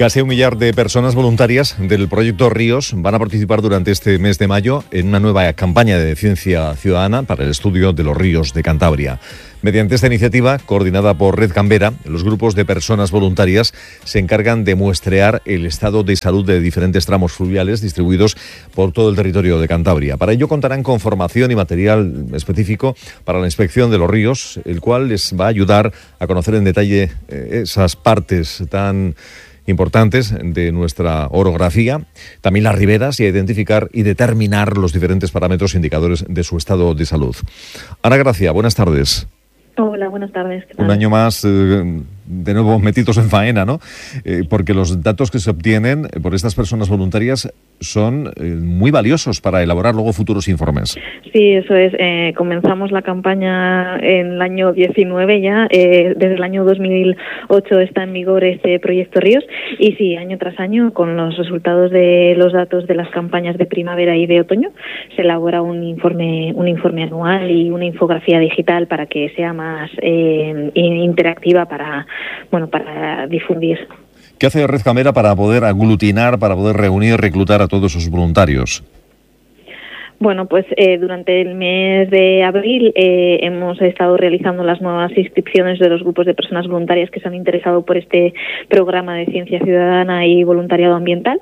Casi 1 millar de personas voluntarias del proyecto Ríos van a participar durante este mes de mayo en una nueva campaña de ciencia ciudadana para el estudio de los ríos de Cantabria. Mediante esta iniciativa, coordinada por Red Gambera, los grupos de personas voluntarias se encargan de muestrear el estado de salud de diferentes tramos fluviales distribuidos por todo el territorio de Cantabria. Para ello contarán con formación y material específico para la inspección de los ríos, el cual les va a ayudar a conocer en detalle esas partes tan importantes de nuestra orografía, también las riberas, y a identificar y determinar los diferentes parámetros indicadores de su estado de salud. Ana Gracia, buenas tardes. Hola, buenas tardes. ¿Qué tal? Un año más, de nuevo metidos en faena, ¿no? Porque los datos que se obtienen por estas personas voluntarias son muy valiosos para elaborar luego futuros informes. Sí, eso es. Comenzamos la campaña en el año 19 ya. Desde el año 2008 está en vigor este proyecto Ríos. Y sí, año tras año, con los resultados de los datos de las campañas de primavera y de otoño, se elabora un informe anual y una infografía digital para que sea más interactiva para difundir. ¿Qué hace Red Gambera para poder aglutinar, para poder reunir, reclutar a todos esos voluntarios? Bueno, pues durante el mes de abril hemos estado realizando las nuevas inscripciones de los grupos de personas voluntarias que se han interesado por este programa de ciencia ciudadana y voluntariado ambiental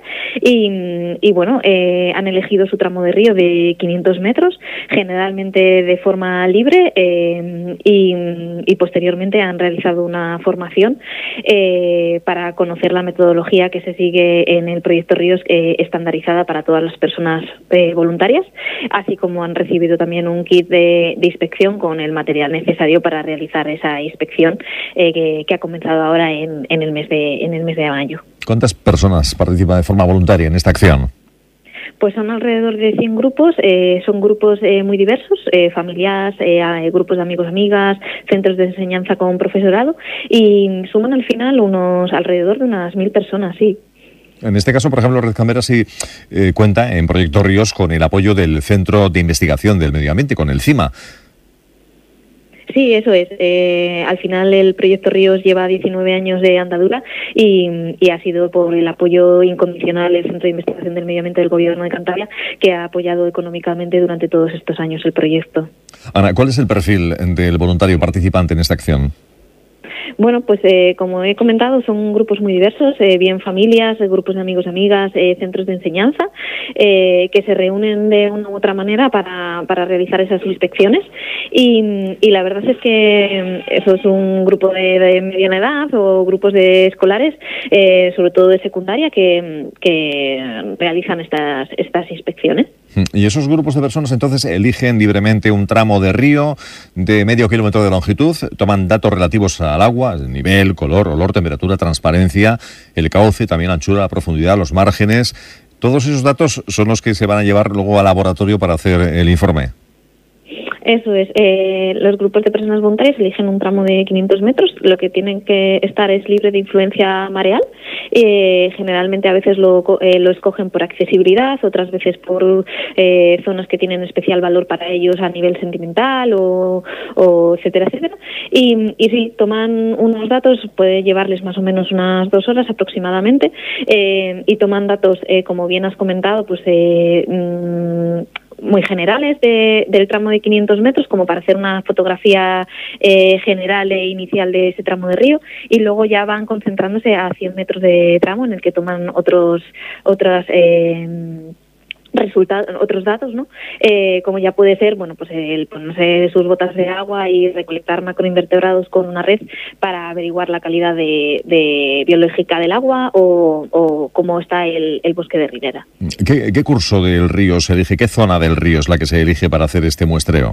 y bueno, han elegido su tramo de río de 500 metros, generalmente de forma libre y posteriormente han realizado una formación para conocer la metodología que se sigue en el proyecto Ríos, estandarizada para todas las personas voluntarias, así como han recibido también un kit de inspección con el material necesario para realizar esa inspección que ha comenzado ahora en el mes de mayo. ¿Cuántas personas participan de forma voluntaria en esta acción? Pues son alrededor de 100 grupos, son grupos muy diversos, familias, grupos de amigos, amigas, centros de enseñanza con profesorado, y suman al final alrededor de unas 1.000 personas, sí. En este caso, por ejemplo, Red Gambera sí cuenta en Proyecto Ríos con el apoyo del Centro de Investigación del Medio Ambiente, con el CIMA. Sí, eso es. Al final el proyecto Ríos lleva 19 años de andadura y ha sido por el apoyo incondicional del Centro de Investigación del Medio Ambiente del Gobierno de Cantabria, que ha apoyado económicamente durante todos estos años el proyecto. Ana, ¿cuál es el perfil del voluntario participante en esta acción? Bueno, pues como he comentado, son grupos muy diversos, bien familias, grupos de amigos, amigas, centros de enseñanza, que se reúnen de una u otra manera para realizar esas inspecciones. Y la verdad es que eso es un grupo de mediana edad o grupos de escolares, sobre todo de secundaria, que realizan estas inspecciones. ¿Y esos grupos de personas entonces eligen libremente un tramo de río de medio kilómetro de longitud? Toman datos relativos al agua, el nivel, color, olor, temperatura, transparencia, el cauce, también anchura, profundidad, los márgenes. Todos esos datos son los que se van a llevar luego al laboratorio para hacer el informe. Eso es. Los grupos de personas voluntarias eligen un tramo de 500 metros. Lo que tienen que estar es libre de influencia mareal. Generalmente a veces lo escogen por accesibilidad, otras veces por zonas que tienen especial valor para ellos a nivel sentimental o etcétera, etcétera. Y sí, toman unos datos, puede llevarles más o menos unas 2 horas aproximadamente, y toman datos, como bien has comentado, pues muy generales del tramo de 500 metros, como para hacer una fotografía general e inicial de ese tramo de río, y luego ya van concentrándose a 100 metros de tramo en el que toman otros datos, ¿no? Como ya puede ser, bueno, pues el ponerse sus botas de agua y recolectar macroinvertebrados con una red para averiguar la calidad de biológica del agua o cómo está el bosque de ribera. ¿Qué curso del río se elige? ¿Qué zona del río es la que se elige para hacer este muestreo?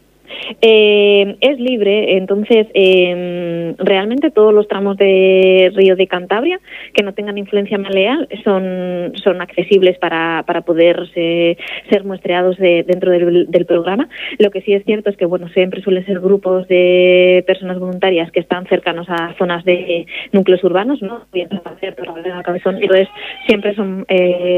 Es libre, entonces realmente todos los tramos de río de Cantabria que no tengan influencia mareal son accesibles para poder ser muestreados dentro del programa. Lo que sí es cierto es que bueno, siempre suelen ser grupos de personas voluntarias que están cercanos a zonas de núcleos urbanos, ¿no? Entonces siempre son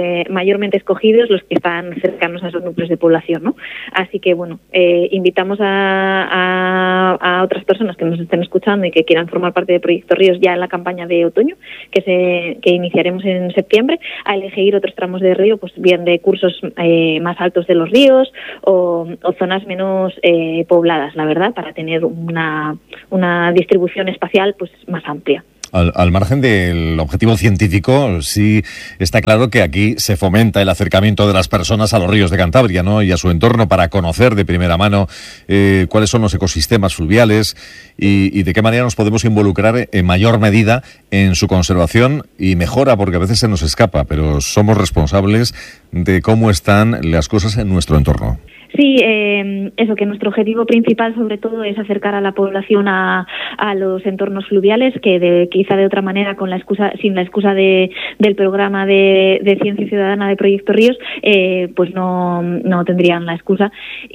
mayormente escogidos los que están cercanos a esos núcleos de población, ¿no? Así que bueno, invitamos a a otras personas que nos estén escuchando y que quieran formar parte de Proyecto Ríos ya en la campaña de otoño, que iniciaremos en septiembre, a elegir otros tramos de río, pues bien de cursos más altos de los ríos o zonas menos pobladas, la verdad, para tener una distribución espacial pues más amplia. Al margen del objetivo científico, sí está claro que aquí se fomenta el acercamiento de las personas a los ríos de Cantabria, ¿no?, y a su entorno, para conocer de primera mano cuáles son los ecosistemas fluviales y de qué manera nos podemos involucrar en mayor medida en su conservación y mejora, porque a veces se nos escapa, pero somos responsables de cómo están las cosas en nuestro entorno. Sí, eso, que nuestro objetivo principal sobre todo es acercar a la población a los entornos fluviales, que quizá de otra manera, sin la excusa del programa de Ciencia Ciudadana de Proyecto Ríos, pues no tendrían la excusa.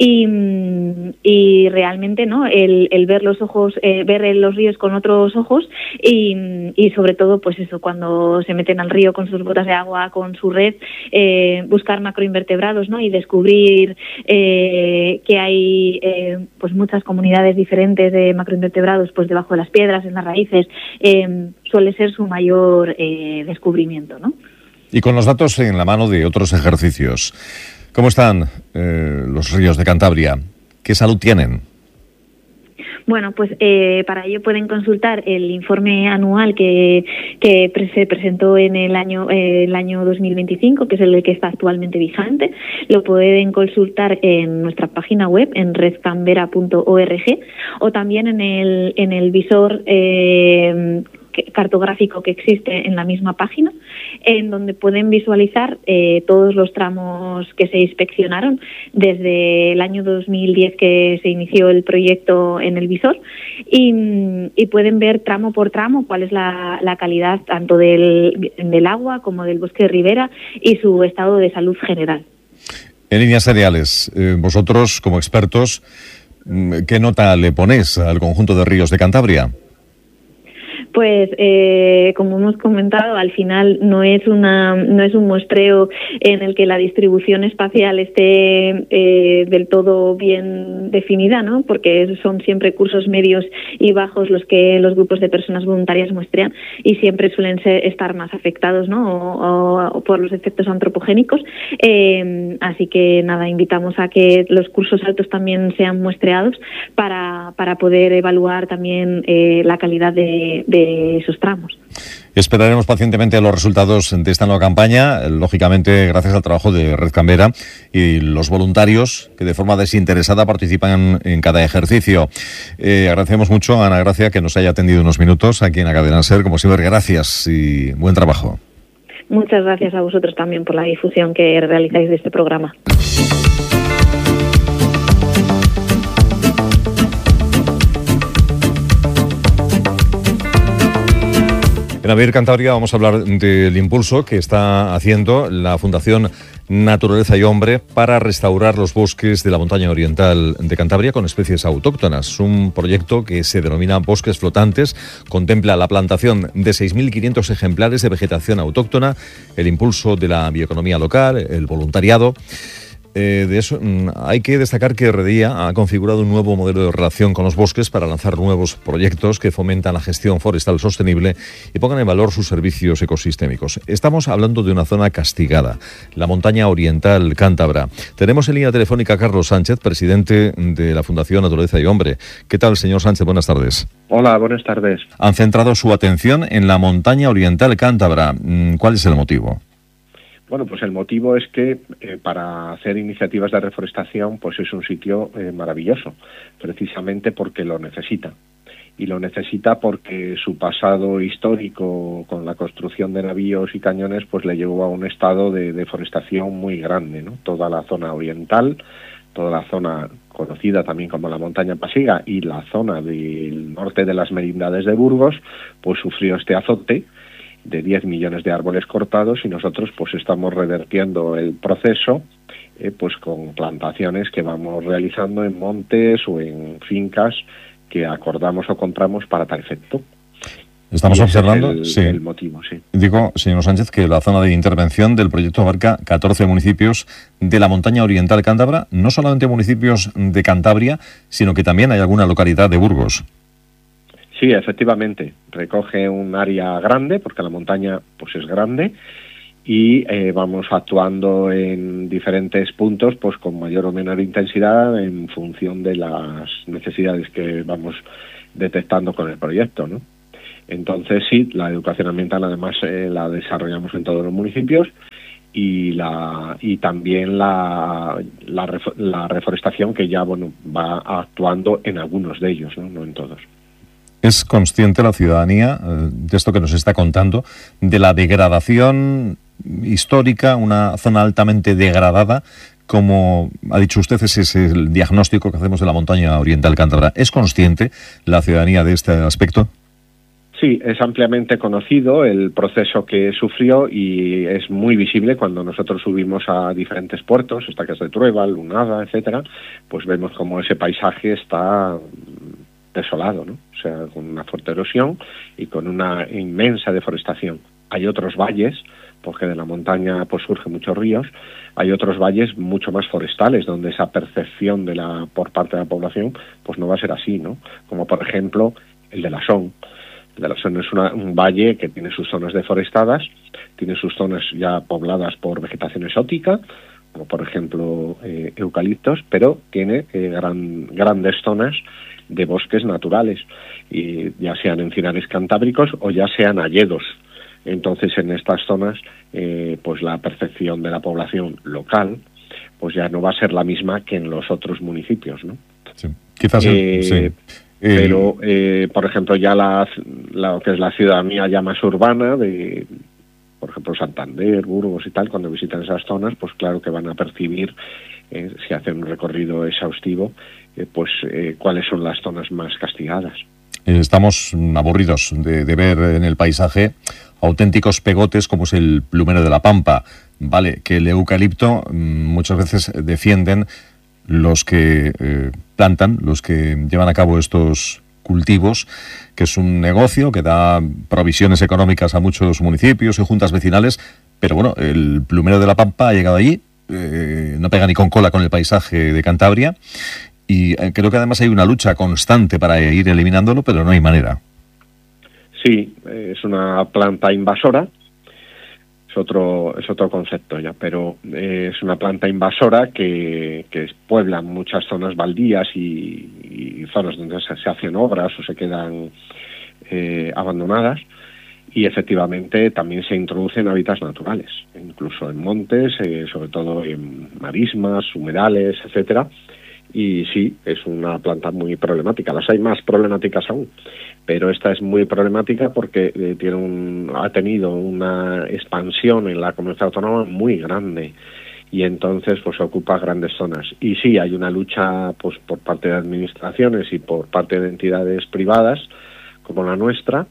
Y realmente, ¿no?, el ver los ojos, ver los ríos con otros ojos y sobre todo, pues eso, cuando se meten al río con sus botas de agua, con su red, buscar macroinvertebrados, ¿no?, y descubrir que hay pues muchas comunidades diferentes de macroinvertebrados pues debajo de las piedras, en las raíces, suele ser su mayor descubrimiento, ¿no? Y con los datos en la mano de otros ejercicios, ¿cómo están los ríos de Cantabria? ¿Qué salud tienen? Bueno, pues para ello pueden consultar el informe anual que se presentó en el año 2025, que es el que está actualmente vigente. Lo pueden consultar en nuestra página web, en redcanbera.org, o también en el visor cartográfico que existe en la misma página, en donde pueden visualizar todos los tramos que se inspeccionaron desde el año 2010 que se inició el proyecto en el visor, y pueden ver tramo por tramo cuál es la calidad tanto del agua como del bosque de ribera y su estado de salud general. En líneas generales, vosotros como expertos, ¿qué nota le ponéis al conjunto de ríos de Cantabria? Pues como hemos comentado, al final no es un muestreo en el que la distribución espacial esté del todo bien definida, ¿no? Porque son siempre cursos medios y bajos los que los grupos de personas voluntarias muestrean, y siempre suelen estar más afectados, ¿no?, o por los efectos antropogénicos. Así que nada, invitamos a que los cursos altos también sean muestreados para poder evaluar también la calidad de esos tramos. Esperaremos pacientemente los resultados de esta nueva campaña, lógicamente gracias al trabajo de Red Canbera y los voluntarios que de forma desinteresada participan en cada ejercicio. Agradecemos mucho a Ana Gracia que nos haya atendido unos minutos aquí en la Cadena SER. Como siempre, gracias y buen trabajo. Muchas gracias a vosotros también por la difusión que realizáis de este programa. En Abrir Cantabria vamos a hablar del impulso que está haciendo la Fundación Naturaleza y Hombre para restaurar los bosques de la montaña oriental de Cantabria con especies autóctonas. Un proyecto que se denomina Bosques Flotantes, contempla la plantación de 6.500 ejemplares de vegetación autóctona, el impulso de la bioeconomía local, el voluntariado. De eso hay que destacar que RDIA ha configurado un nuevo modelo de relación con los bosques para lanzar nuevos proyectos que fomentan la gestión forestal sostenible y pongan en valor sus servicios ecosistémicos. Estamos hablando de una zona castigada, la montaña oriental cántabra. Tenemos en línea telefónica a Carlos Sánchez, presidente de la Fundación Naturaleza y Hombre. ¿Qué tal, señor Sánchez? Buenas tardes. Hola, buenas tardes. Han centrado su atención en la montaña oriental cántabra. ¿Cuál es el motivo? Bueno, pues el motivo es que para hacer iniciativas de reforestación pues es un sitio maravilloso, precisamente porque lo necesita. Y lo necesita porque su pasado histórico con la construcción de navíos y cañones pues le llevó a un estado de deforestación muy grande, ¿no? Toda la zona oriental, toda la zona conocida también como la montaña pasiga y la zona del norte de las merindades de Burgos pues sufrió este azote de 10 millones de árboles cortados, y nosotros pues estamos revertiendo el proceso pues con plantaciones que vamos realizando en montes o en fincas que acordamos o compramos para tal efecto. Estamos observando, el motivo, sí. Digo, señor Sánchez, que la zona de intervención del proyecto abarca 14 municipios de la montaña oriental cántabra, no solamente municipios de Cantabria, sino que también hay alguna localidad de Burgos. Sí, efectivamente, recoge un área grande, porque la montaña pues es grande, y vamos actuando en diferentes puntos pues con mayor o menor intensidad en función de las necesidades que vamos detectando con el proyecto, ¿no? Entonces sí, la educación ambiental además la desarrollamos en todos los municipios y también la reforestación, que ya va actuando en algunos de ellos, no en todos. ¿Es consciente la ciudadanía de esto que nos está contando, de la degradación histórica, una zona altamente degradada, como ha dicho usted, ese es el diagnóstico que hacemos de la montaña oriental cántabra? ¿Es consciente la ciudadanía de este aspecto? Sí, es ampliamente conocido el proceso que sufrió y es muy visible cuando nosotros subimos a diferentes puertos, Estacas de Trueba, Lunada, etcétera, pues vemos como ese paisaje está desolado, ¿no? O sea, con una fuerte erosión y con una inmensa deforestación. Hay otros valles, porque de la montaña pues surgen muchos ríos, hay otros valles mucho más forestales, donde esa percepción por parte de la población pues no va a ser así, ¿no? Como por ejemplo el de la Son. El de la Son es un valle que tiene sus zonas deforestadas, tiene sus zonas ya pobladas por vegetación exótica, como por ejemplo eucaliptos, pero tiene grandes zonas de bosques naturales, y ya sean encinares cantábricos o ya sean hayedos. Entonces, en estas zonas, pues la percepción de la población local, pues ya no va a ser la misma que en los otros municipios, ¿no? Sí. Quizás sí. Pero, por ejemplo, ya lo que es la ciudadanía ya más urbana de, por ejemplo, Santander, Burgos y tal, cuando visitan esas zonas, pues claro que van a percibir, si hacen un recorrido exhaustivo, cuáles son las zonas más castigadas. Estamos aburridos de ver en el paisaje auténticos pegotes como es el plumero de la Pampa. Vale, que el eucalipto muchas veces defienden los que plantan, los que llevan a cabo estos cultivos, que es un negocio que da provisiones económicas a muchos municipios y juntas vecinales, pero bueno, el plumero de la Pampa ha llegado allí, no pega ni con cola con el paisaje de Cantabria, y creo que además hay una lucha constante para ir eliminándolo, pero no hay manera. Sí, es una planta invasora, es otro concepto ya, pero es una planta invasora que puebla muchas zonas baldías y zonas donde se hacen obras o se quedan abandonadas, y efectivamente también se introduce en hábitats naturales, incluso en montes, sobre todo en marismas, humedales, etcétera. Y sí, es una planta muy problemática. Las hay más problemáticas aún, pero esta es muy problemática porque ha tenido una expansión en la comunidad autónoma muy grande, y entonces pues ocupa grandes zonas. Y sí, hay una lucha pues por parte de administraciones y por parte de entidades privadas como la nuestra,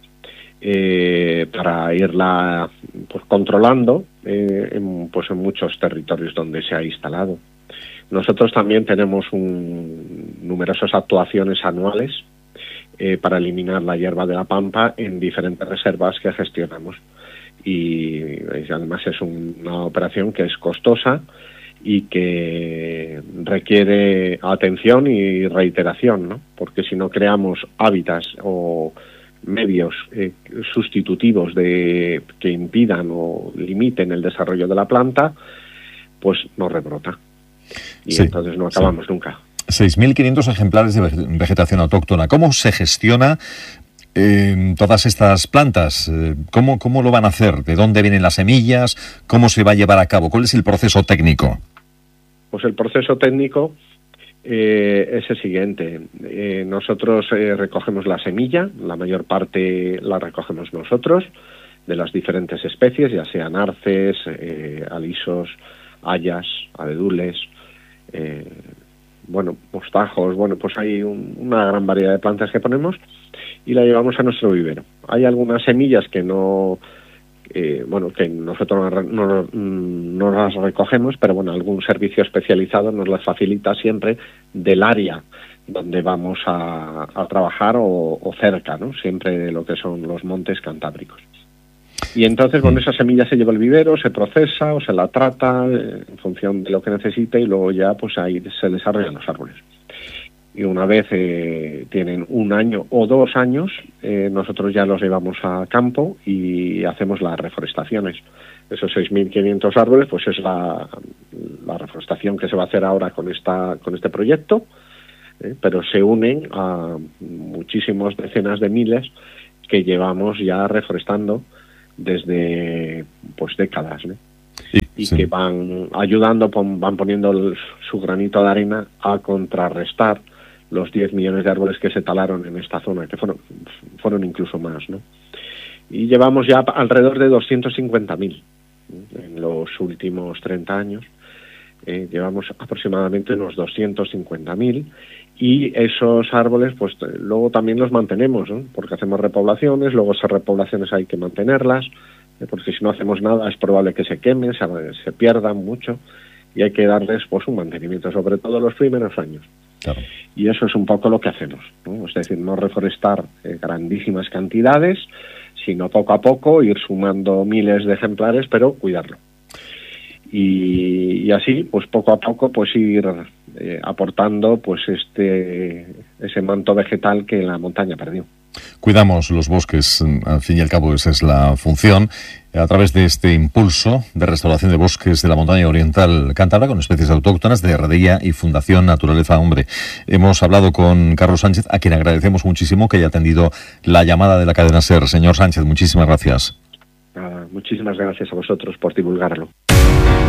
para irla pues controlando en muchos territorios donde se ha instalado. Nosotros también tenemos numerosas actuaciones anuales para eliminar la hierba de la Pampa en diferentes reservas que gestionamos, y además es una operación que es costosa y que requiere atención y reiteración, ¿no? Porque si no creamos hábitats o medios sustitutivos que impidan o limiten el desarrollo de la planta, pues no rebrota. Y sí, entonces no acabamos nunca. 6.500 ejemplares de vegetación autóctona. ¿Cómo se gestiona todas estas plantas? ¿Cómo lo van a hacer? ¿De dónde vienen las semillas? ¿Cómo se va a llevar a cabo? ¿Cuál es el proceso técnico? Pues el proceso técnico es el siguiente. Nosotros recogemos la semilla, la mayor parte la recogemos nosotros, de las diferentes especies, ya sean arces, alisos, hayas, abedules, mostajos, pues hay una gran variedad de plantas que ponemos y la llevamos a nuestro vivero. Hay algunas semillas que que nosotros no las recogemos, pero algún servicio especializado nos las facilita siempre del área donde vamos a trabajar o cerca, ¿no? Siempre de lo que son los montes cantábricos. Y entonces, bueno, esa semilla se lleva al vivero, se procesa o se la trata en función de lo que necesite y luego ya pues ahí se desarrollan los árboles. Y una vez tienen 1 año o 2 años, nosotros ya los llevamos a campo y hacemos las reforestaciones. Esos 6.500 árboles, pues es la reforestación que se va a hacer ahora con este proyecto, pero se unen a muchísimas decenas de miles que llevamos ya reforestando desde pues décadas, ¿no? Y sí, que van ayudando, van poniendo su granito de arena a contrarrestar los 10 millones de árboles que se talaron en esta zona, que fueron incluso más, ¿no? Y llevamos ya alrededor de 250.000 en los últimos 30 años. Llevamos aproximadamente unos 250.000 y esos árboles pues luego también los mantenemos, ¿no? Porque hacemos repoblaciones, luego esas repoblaciones hay que mantenerlas, porque si no hacemos nada es probable que se quemen, se pierdan mucho y hay que darles pues un mantenimiento, sobre todo los primeros años. Claro. Y eso es un poco lo que hacemos, ¿no? Es decir, no reforestar grandísimas cantidades, sino poco a poco ir sumando miles de ejemplares, pero cuidarlo. Y así, pues poco a poco, pues ir aportando pues ese manto vegetal que la montaña perdió. Cuidamos los bosques, al fin y al cabo esa es la función, a través de este impulso de restauración de bosques de la montaña oriental cántabra con especies autóctonas de RDIA y Fundación Naturaleza Hombre. Hemos hablado con Carlos Sánchez, a quien agradecemos muchísimo que haya atendido la llamada de la cadena SER. Señor Sánchez, muchísimas gracias. Muchísimas gracias a vosotros por divulgarlo.